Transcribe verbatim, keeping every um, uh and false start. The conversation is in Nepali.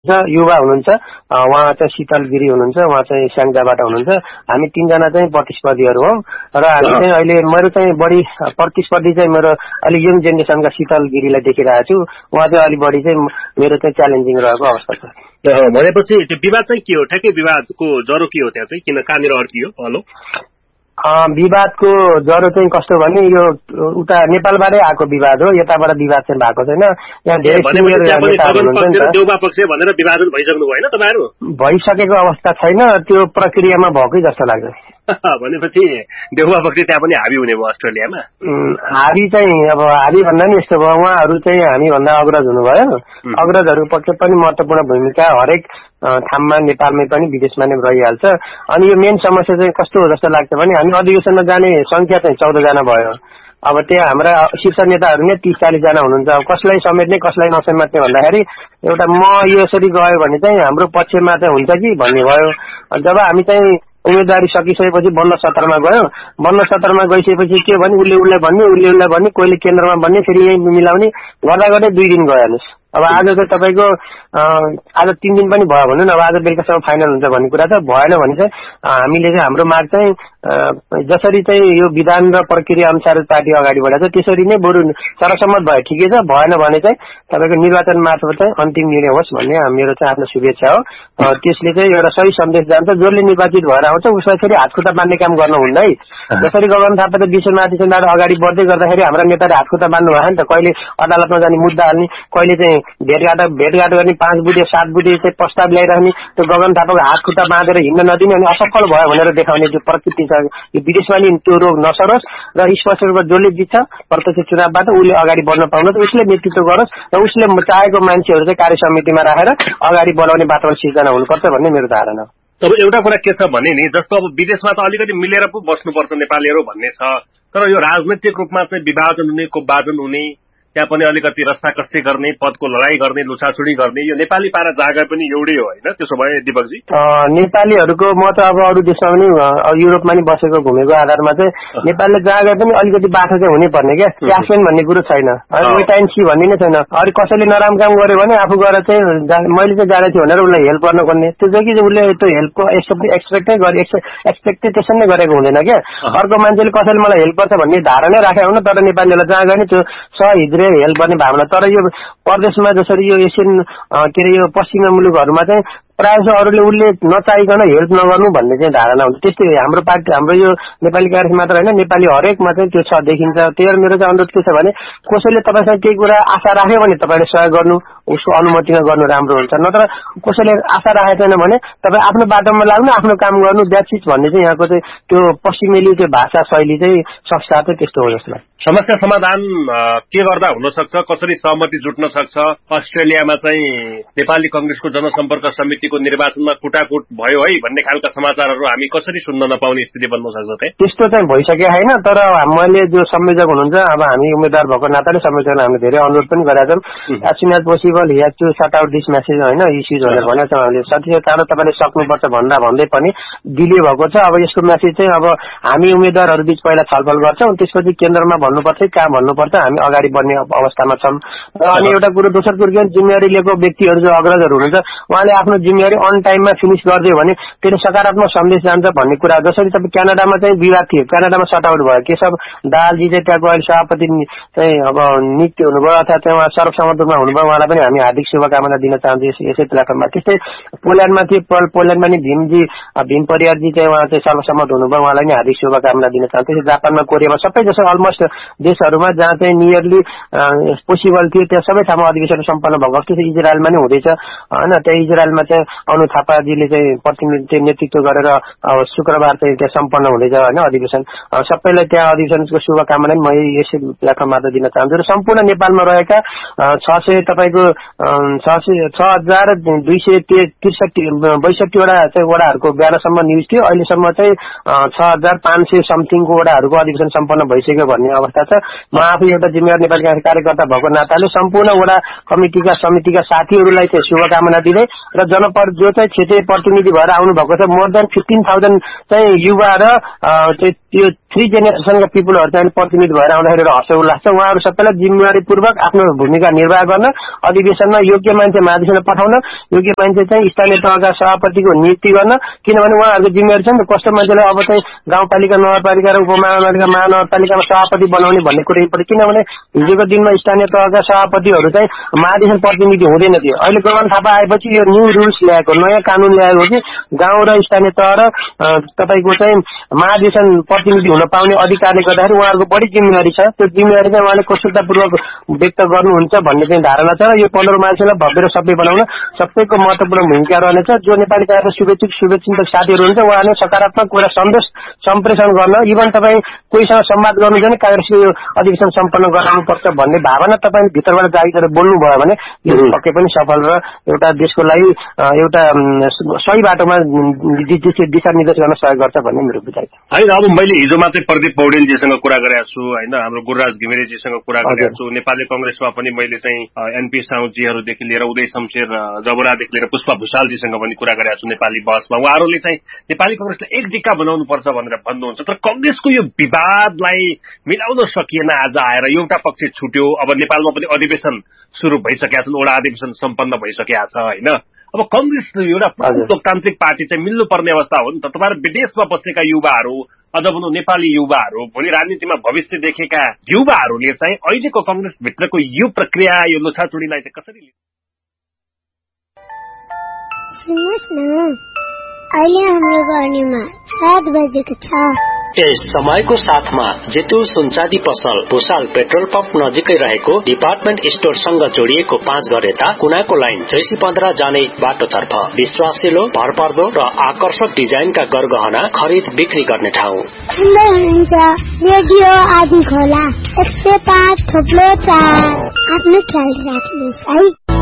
युवा हुनुहुन्छ, उहाँ चाहिँ शीतल गिरी हुनुहुन्छ, उहाँ चाहिँ स्याङ्जाबाट हुनुहुन्छ। हामी तीनजना चाहिँ प्रतिस्पर्धीहरू हौ र हामी चाहिँ अहिले मेरो चाहिँ बढी प्रतिस्पर्धी चाहिँ मेरो अलि यङ जेनेरेसनका शीतल गिरीलाई देखिरहेको छु। उहाँ चाहिँ अलिक बढी चाहिँ मेरो चाहिँ च्यालेन्जिङ रहेको अवस्था छ। भनेपछि त्यो विवाद चाहिँ के हो? ठ्याक्कै विवादको जरो के हो त्यहाँ चाहिँ? किन कहाँनिर अड्कियो? हेलो विवादको जरो चाहिँ कस्तो भने यो उता नेपालबाटै आएको विवाद हो, यताबाट विवाद चाहिँ भएको छैन। यहाँ धेरै सिनियर नेताहरू हुनुहुन्छ नि त, देउबा पक्ष भनेर विभाजन भइसक्नु भएन तपाईहरु? भइसकेको अवस्था छैन, त्यो प्रक्रियामा भएकै जस्तो लाग्छ। भनेपछि देउबा पक्ष त्यहाँ पनि हाबी हुने भयो अस्ट्रेलियामा? हाबी चाहिँ अब हाबी भन्दा नि यस्तो भयो, उहाँहरू चाहिँ हामी भन्दा अग्रज हुनुभयो। अग्रजहरू पक्ष पनि महत्वपूर्ण भूमिका हरेक ठाउँमा नेपालमै पनि विदेशमा नै रहिहाल्छ। अनि यो मेन समस्या चाहिँ कस्तो हो जस्तो लाग्छ भने हामी अधिवेशनमा जाने संख्या चाहिँ चौध जना भयो। अब त्यहाँ हाम्रा शीर्ष नेताहरू नै तीस चालिस जना हुनुहुन्छ। अब कसलाई समेट्ने कसलाई नसमेट्ने भन्दाखेरि एउटा म यसरी गयो भने चाहिँ हाम्रो पक्षमा चाहिँ हुन्छ कि भन्ने भयो। जब हामी चाहिँ उम्मेदवारी सकिसकेपछि बन्द सत्रमा गयो, बन्द सत्रमा गइसकेपछि के भने उसले उसलाई भन्ने उसले उसलाई भन्ने कोहीले केन्द्रमा भन्ने फेरि यही मिलाउने गर्दा गर्दै दुई दिन गयो हेर्नुहोस्। अब आज चाहिँ तपाईँको आज तीन दिन पनि भयो भन्नु न, अब आज बेलुकासम्म फाइनल हुन्छ भन्ने कुरा छ। भएन भने चाहिँ हामीले चाहिँ हाम्रो माग चाहिँ जसरी चाहिँ यो विधान र प्रक्रिया अनुसार पार्टी अगाडि बढाएको छ त्यसरी नै बरु सर्वसम्मत भयो ठिकै छ, भएन भने चाहिँ तपाईँको निर्वाचन मार्फत चाहिँ अन्तिम निर्णय होस् भन्ने मेरो चाहिँ आफ्नो शुभेच्छा हो। त्यसले चाहिँ एउटा सही सन्देश जान्छ, जसले निर्वाचित भएर आउँछ उसलाई फेरि हातखुट्टा बाँध्ने काम गर्नु हुन्न है। जसरी गगन थापा त विश्वमाथिबाट अगाडि बढ्दै गर्दाखेरि हाम्रा नेताले हातखुट्टा बाँध्नु भयो नि त, कहिले अदालतमा जाने मुद्दा हाल्ने, कहिले चाहिँ भेटघाट भेटघाट गर्ने, पाँच बुधे सात बुधे चाहिँ प्रस्ताव ल्याइरहने, त्यो गगन थापाको हातखुट्टा बाँधेर हिँड्न नदिने अनि असफल भयो भनेर देखाउने जो प्रकृति छ, यो विदेशमा नि त्यो रोग नसरोस् र स्पष्ट रूपमा जसले जित्छ प्रत्यक्ष चुनावबाट उसले अगाडि बढ्न पाउनुहोस्, उसले नेतृत्व गरोस् र उसले चाहेको मान्छेहरू चाहिँ कार्य समितिमा राखेर अगाडि बढाउने वातावरण सिर्जना हुनुपर्छ भन्ने मेरो धारणा हो। अब एउटा कुरा के छ भने नि, जस्तो अब विदेशमा त अलिकति मिलेर पो बस्नुपर्छ नेपालीहरू भन्ने छ, तर यो राजनैतिक रूपमा चाहिँ विभाजन हुने कोपभाजन हुने, त्यहाँ पनि अलिकति रस्ताकस्ती गर्ने, पदको लडाई गर्ने, लुछाछुडी गर्ने, यो नेपाली पारा जागा पनि एउटै हो होइन? त्यसो भए दिपकजी नेपालीहरूको म त अब अरू देशमा पनि युरोपमा नि बसेको घुमेको आधारमा चाहिँ नेपालले जागा पनि अलिकति बाटो चाहिँ हुनै पर्ने क्या, क्यासमेन भन्ने कुरो छैन, टाइम सी भन्ने नै छैन। अरू कसैले नराम्रो काम गर्यो भने आफू गएर चाहिँ मैले चाहिँ जाँदै थिएँ भनेर उसलाई हेल्प गर्न खोज्ने, त्यो चाहिँ कि उसले त्यो हेल्पको एक्सपेक्टै गरे एक्सपेक्टेसन नै गरेको हुँदैन क्या। अर्को मान्छेले कसैले मलाई हेल्प गर्छ भन्ने धारणा राखेको हुन, तर नेपालीलाई जागा नि त्यो सहिद्रे हेल्प गर्ने भावना। तर यो प्रदेशमा जसरी यो एसियन के अरे यो पश्चिमी मुलुकहरूमा चाहिँ प्रायः जसो अरूले उसले नचाहिकन हेल्प नगर्नु भन्ने चाहिँ धारणा हुन्छ। त्यस्तै हाम्रो पार्टी हाम्रो यो नेपाली काङ्ग्रेस मात्र होइन, नेपाली हरेकमा चाहिँ त्यो छ देखिन्छ। त्यही मेरो चाहिँ अनुरोध के छ भने कसैले तपाईँसँग केही कुरा आशा राख्यो भने तपाईँले सहयोग गर्नु, उसको अनुमतिमा गर्नु राम्रो हुन्छ। नत्र कसैले आशा राखेको छैन भने तपाईँ आफ्नो बाटोमा लाग्नु, आफ्नो काम गर्नु, द्याट्स इट भन्ने चाहिँ यहाँको चाहिँ त्यो पश्चिमेली त्यो भाषा शैली चाहिँ संस्कार चाहिँ त्यस्तो हो जस्तो लाग्छ। समस्या समाधान के गर्दा हुन सक्छ, कसरी सहमति जुट्न सक्छ? अस्ट्रेलियामा चाहिँ नेपाली कांग्रेसको जनसम्पर्क समितिको निर्वाचनमा कुटाकुट भयो है भन्ने खालका समाचारहरू हामी कसरी सुन्न नपाउने स्थिति बन्न सक्छ? त्यस्तो चाहिँ भइसकेको छैन, तर मैले जो संयोजक हुनुहुन्छ, अब हामी उम्मेद्वार भएको नाताले संयोजकलाई हामीले धेरै अनुरोध पनि गरेका छौँ। As soon as possible he has to sort out this message होइन, इस्युज भनेर भनेको छौँ हामीले। सबै चाँडो तपाईँले सक्नुपर्छ भन्दा भन्दै पनि डिले भएको छ। अब यसको मेसेज चाहिँ अब हामी उम्मेद्वारहरू बीच पहिला छलफल गर्छौँ, त्यसपछि केन्द्रमा भन्नुपर्छ, कहाँ भन्नुपर्छ, हामी अगाडि बढ्ने अवस्थामा छौँ। अनि एउटा कुरो दोस्रो कुरो के जिम्मेवारी लिएको व्यक्तिहरू जो अग्रजहरू हुनुहुन्छ उहाँले आफ्नो जिम्मेवारी अन टाइममा फिनिस गरिदियो भने त्यसले सकारात्मक सन्देश जान्छ भन्ने कुरा। जसरी तपाईँ क्यानाडामा चाहिँ विवाद थियो, क्यानाडामा सट आउट भयो, केशव दाहालजी चाहिँ त्यहाँको अहिले सभापति चाहिँ अब नियुक्त हुनुभयो अथवा चाहिँ उहाँ सर्वसम्मत रूपमा हुनुभयो, उहाँलाई पनि हामी हार्दिक शुभकामना दिन चाहन्छु यसै प्लेटफर्ममा। त्यस्तै पोल्यान्डमा थियो, पोल्यान्डमा नि भीमजी भीम परियारजी चाहिँ उहाँ चाहिँ सर्वसम्मत हुनुभयो, उहाँलाई नि हार्दिक शुभकामना दिन चाहन्छु। जापानमा कोरियामा सबै जसो अलमोस्ट देशहरूमा जहाँ चाहिँ नियरली पोसिबल थियो त्यहाँ सबै ठाउँमा अधिवेशन सम्पन्न भएको जस्तो इजरायलमा नै हुँदैछ होइन। त्यहाँ इजरायलमा चाहिँ अनु थापाजीले चाहिँ प्रतिनिधि नेतृत्व गरेर शुक्रबार चाहिँ त्यहाँ सम्पन्न हुँदैछ होइन अधिवेशन। सबैलाई त्यहाँ अधिवेशनको शुभकामना म यसै प्लेटफर्मबाट दिन चाहन्छु। र सम्पूर्ण नेपालमा रहेका छ सय तपाईँको छ सय छ हजार दुई सय त्रिसठी बैसठीवटा चाहिँ वडाहरूको बिहानसम्म न्युज थियो, अहिलेसम्म चाहिँ छ हजार पाँच सय समथिङको वडाहरूको अधिवेशन सम्पन्न भइसक्यो भन्ने अवस्था छ। म आफै एउटा जिम्मेवार नेपाली कार्यकर्ता भएको नाताले सम्पूर्ण वडा कमिटिका समितिका साथीहरूलाई चाहिँ शुभकामना दिँदै र जनपद जो चाहिँ क्षेत्रीय प्रतिनिधि भएर आउनु भएको छ मोर देन फिफ्टिन थाउजन्ड चाहिँ युवा र त्यो थ्री जेनेरेसनका पिपुलहरू चाहिँ प्रतिनिधि भएर आउँदाखेरि हर्ष उल्लास छ। उहाँहरू सबैलाई जिम्मेवारीपूर्वक आफ्नो भूमिका निर्वाह गर्न, अधिवेशनमा योग्य मान्छे महाधिवेशनमा पठाउन, योग्य मान्छे चाहिँ स्थानीय तहका सभापतिको नियुक्ति गर्न, किनभने उहाँहरूको जिम्मेवारी छ नि त कस्तो मान्छेलाई अब चाहिँ गाउँपालिका, नगरपालिका र उपमहानगरपालिका, महानगरपालिकामा सभापति बनाउने भन्ने कुरा इम्पोर्टेन्ट। किनभने हिजोको दिनमा स्थानीय तहका सभापतिहरू चाहिँ महाधिवेशन प्रतिनिधि हुँदैन थियो। अहिले गगन थापा आएपछि यो न्यू रुल्स ल्याएको, नयाँ कानून ल्याएको हो कि गाउँ र स्थानीय तह र तपाईँको चाहिँ महाधिवेशन प्रतिनिधि हुन पाउने अधिकारले गर्दाखेरि उहाँहरूको बढी जिम्मेवारी छ। त्यो जिम्मेवारी चाहिँ उहाँले कुशलतापूर्वक व्यक्त गर्नुहुन्छ भन्ने चाहिँ धारणा छ। र यो पन्ध्र मार्चलाई भव्य र सभ्य बनाउन सबैको महत्वपूर्ण भूमिका रहनेछ। जो नेपाली कायदा शुभेच्छुक शुभेच्छुक साथीहरू हुन्छ उहाँले सकारात्मक कुरा सन्देश सम्प्रेषण गर्न, इभन तपाईँ कोहीसँग संवाद गर्नु भने काङ्ग्रेसले यो अधिवेशन सम्पन्न गराउनुपर्छ भन्ने भावना तपाईँ भित्रबाट जागिर बोल्नुभयो भने यो पक्कै पनि सफल र एउटा देशको लागि एउटा सही बाटोमा दिशा निर्देश गर्न सहयोग गर्छ भन्ने मेरो विचार छ। होइन, अब मैले हिजो मात्रै प्रदीप पौडेलजीसँग कुरा गरेको छु होइन, हाम्रो गुरुराज घिमिरेजीसँग कुरा गरेको छु। नेपाली कंग्रेसमा पनि मैले चाहिँ एनपी साउजीहरूदेखि लिएर उदय शमशेर जबरादेखि लिएर पुष्पा भुषालजीसँग पनि कुरा गरेको छु नेपाली बहसमा। उहाँहरूले चाहिँ नेपाली कंग्रेसलाई एक दिक्का बनाउनुपर्छ भनेर भन्नुहुन्छ। तर कंग्रेसको यो विवादलाई मिलाउन सकिएन। आज आएर एउटा पक्ष छुट्यो। अब नेपालमा पनि अधिवेशन सुरु भइसकेका छन्, वडा अधिवेशन सम्पन्न भइसकेका छ होइन। अब कंग्रेस एउटा लोकतान्त्रिक पार्टी चाहिँ मिल्नुपर्ने अवस्था हो नि त। तपाईँहरू विदेशमा बसेका युवाहरू, अझ भनौँ नेपाली युवाहरू, भोलि राजनीतिमा भविष्य देखेका युवाहरूले चाहिँ अहिलेको कंग्रेसभित्रको यो प्रक्रिया, यो लोछाचुडीलाई चाहिँ कसरी लिन्छ? सुन्नुहोस् न, अहिले हाम्रो गर्नीमा सात बजेको छ। यस समयको साथमा जेतु सुनचाँदी पसल भुषाल पेट्रोल पम्प नजिकै रहेको डिपार्टमेन्ट स्टोरसँग जोडिएको पाँच घर यता कुनाको लाइन चैसी पन्ध्र जाने बाटोतर्फ विश्वासिलो, भरपर्दो र आकर्षक डिजाइनका गरगहना खरिद बिक्री गर्ने ठाउँ। सुन्दै हुनुहुन्छ रेडियो आदि खोला एक सय पाँच थोप्लो चार। आफ्नो ख्याल राख्नुहोस् है।